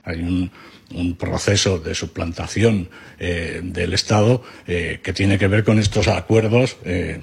hay un proceso de suplantación del Estado que tiene que ver con estos acuerdos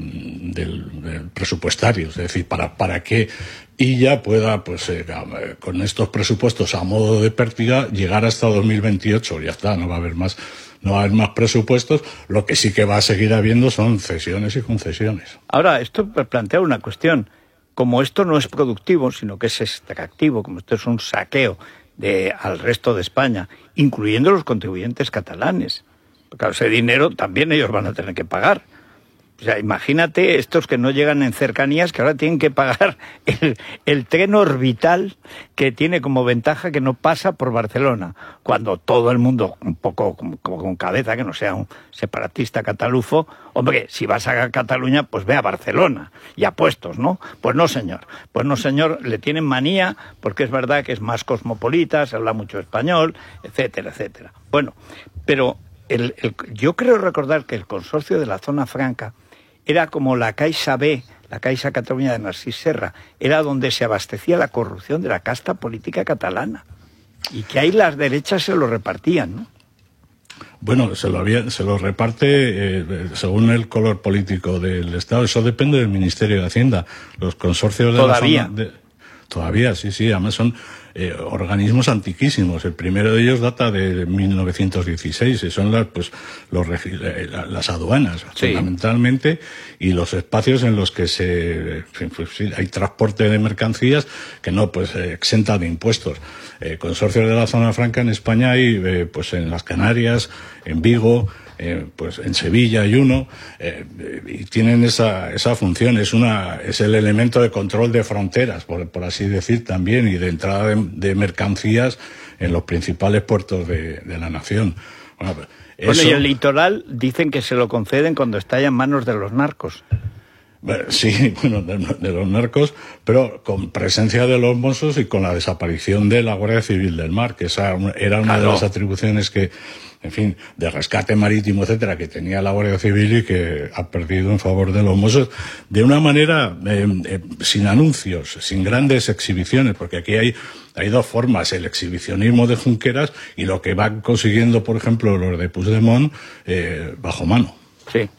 del presupuestarios, es decir, para que Illa pueda, pues, con estos presupuestos a modo de pértiga, llegar hasta 2028. Ya está, no va a haber más presupuestos. Lo que sí que va a seguir habiendo son cesiones y concesiones. Ahora, esto plantea una cuestión. Como esto no es productivo, sino que es extractivo, como esto es un saqueo al resto de España, incluyendo los contribuyentes catalanes. Claro, ese dinero también ellos van a tener que pagar. O sea, imagínate estos que no llegan en cercanías, que ahora tienen que pagar el tren orbital que tiene como ventaja que no pasa por Barcelona, cuando todo el mundo, un poco como con cabeza, que no sea un separatista catalufo, hombre, si vas a Cataluña, pues ve a Barcelona, y a puestos, ¿no? Pues no, señor, le tienen manía, porque es verdad que es más cosmopolita, se habla mucho español, etcétera, etcétera. Bueno, pero yo creo recordar que el consorcio de la Zona Franca era como la Caixa B, la Caixa Cataluña de Narcís Serra, era donde se abastecía la corrupción de la casta política catalana. Y que ahí las derechas se lo repartían, ¿no? Bueno, se lo reparte según el color político del Estado. Eso depende del Ministerio de Hacienda. Los consorcios de ¿Todavía? la zona... Todavía, sí. Además son organismos antiquísimos. El primero de ellos data de 1916 y son las aduanas, sí, fundamentalmente, y los espacios en los que hay transporte de mercancías que no exenta de impuestos. Consorcios de la Zona Franca en España hay en las Canarias, en Vigo, en Sevilla hay uno, y tienen esa función. Es el elemento de control de fronteras, por así decir, también, y de entrada de mercancías en los principales puertos de la nación. Bueno, y el litoral dicen que se lo conceden cuando está ya en manos de los narcos. Sí, de los narcos, pero con presencia de los Mossos y con la desaparición de la Guardia Civil del Mar, que esa era una de las atribuciones que, en fin, de rescate marítimo, etcétera, que tenía la Guardia Civil y que ha perdido en favor de los Mossos, de una manera sin anuncios, sin grandes exhibiciones, porque aquí hay dos formas: el exhibicionismo de Junqueras y lo que van consiguiendo, por ejemplo, los de Puigdemont bajo mano. Sí.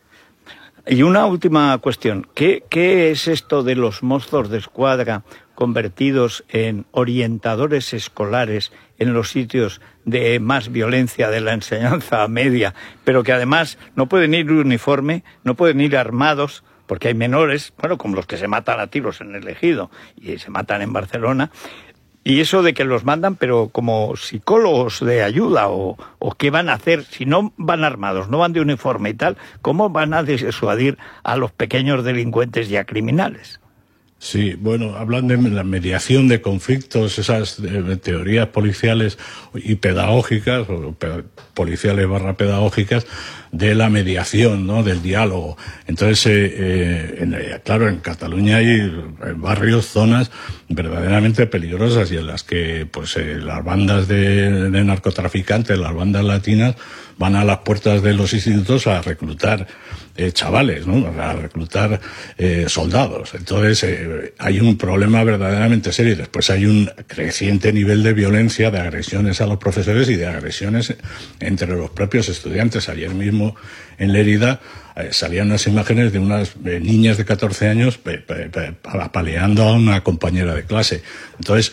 Y una última cuestión. ¿Qué es esto de los mozos de escuadra convertidos en orientadores escolares en los sitios de más violencia de la enseñanza media, pero que además no pueden ir uniforme, no pueden ir armados, porque hay menores, como los que se matan a tiros en el Ejido y se matan en Barcelona? Y eso de que los mandan, pero como psicólogos de ayuda, o qué van a hacer, si no van armados, no van de uniforme y tal, ¿cómo van a disuadir a los pequeños delincuentes y a criminales? Sí, hablan de la mediación de conflictos, esas teorías policiales y pedagógicas, o policiales / pedagógicas, de la mediación, ¿no?, del diálogo. Entonces, claro, en Cataluña hay barrios, zonas verdaderamente peligrosas, y en las que las bandas de narcotraficantes, las bandas latinas, van a las puertas de los institutos a reclutar chavales, ¿no?, a reclutar soldados. Entonces hay un problema verdaderamente serio. Después hay un creciente nivel de violencia, de agresiones a los profesores y de agresiones entre los propios estudiantes. Ayer mismo en Lérida salían unas imágenes de unas niñas de 14 años apaleando a una compañera de clase. Entonces,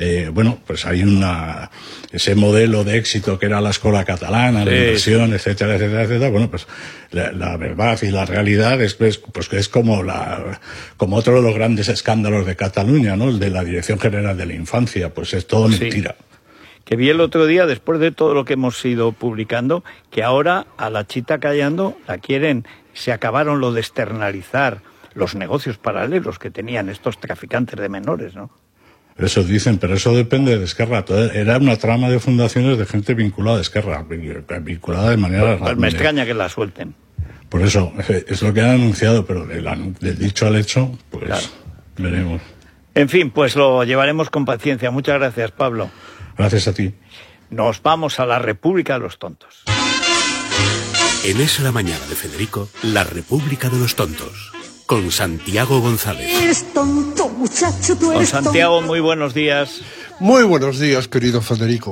hay ese modelo de éxito que era la escuela catalana, la inversión, etcétera, etcétera, etcétera. La verdad y la realidad es como otro de los grandes escándalos de Cataluña, ¿no?, el de la Dirección General de la Infancia. Es todo mentira. Que vi el otro día, después de todo lo que hemos ido publicando, que ahora a la Chita Callando se acabaron lo de externalizar los negocios paralelos que tenían estos traficantes de menores, ¿no? Eso dicen, pero eso depende de Esquerra. Era una trama de fundaciones de gente vinculada a Esquerra, vinculada de manera... Pues me extraña que la suelten. Por eso, es lo que han anunciado, pero del dicho al hecho, claro, veremos. En fin, lo llevaremos con paciencia. Muchas gracias, Pablo. Gracias a ti. Nos vamos a la República de los Tontos. En Es la Mañana de Federico, la República de los Tontos, con Santiago González. Eres tonto, muchacho, tú eres Don Santiago, tonto. muy buenos días. Muy buenos días, querido Federico.